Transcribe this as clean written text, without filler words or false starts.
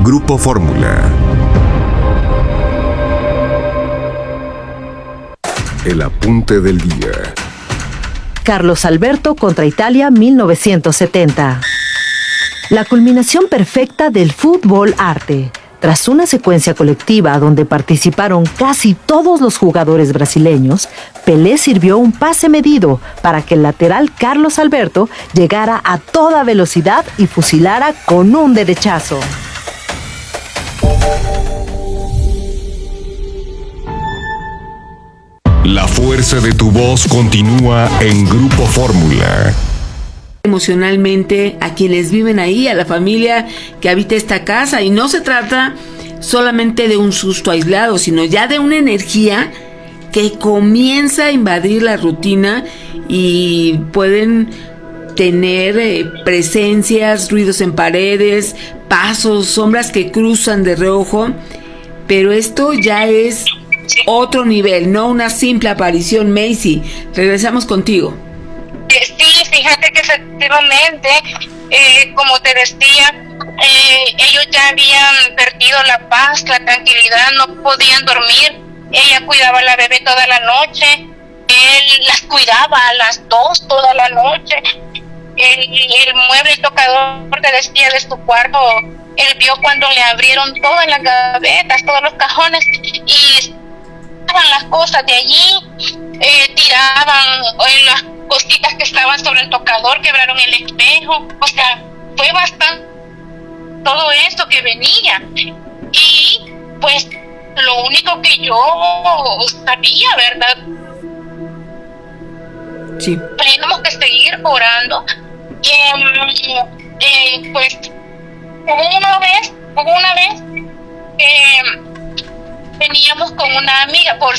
Grupo Fórmula. El apunte del día. Carlos Alberto contra Italia 1970. La culminación perfecta del fútbol arte. Tras una secuencia colectiva donde participaron casi todos los jugadores brasileños, Pelé sirvió un pase medido para que el lateral Carlos Alberto llegara a toda velocidad y fusilara con un derechazo. La fuerza de tu voz continúa en Grupo Fórmula. Emocionalmente a quienes viven ahí, a la familia que habita esta casa, y no se trata solamente de un susto aislado, sino ya de una energía que comienza a invadir la rutina y pueden tener presencias, ruidos en paredes, pasos, sombras que cruzan de reojo, pero esto ya es otro nivel, no una simple aparición. Macy, regresamos contigo. Sí, fíjate que efectivamente, como te decía, ellos ya habían perdido la paz, la tranquilidad, no podían dormir. Ella cuidaba a la bebé toda la noche, él las cuidaba a las 2 toda la noche. El mueble, el tocador, te decía, de su cuarto, él vio cuando le abrieron todas las gavetas, todos los cajones, y sacaban las cosas de allí, tiraban las cositas que estaban sobre el tocador, quebraron el espejo. O sea, fue bastante todo esto que venía. Y pues lo único que yo sabía, ¿verdad? Sí. Tenemos que seguir orando. Pues hubo una vez que veníamos con una amiga, por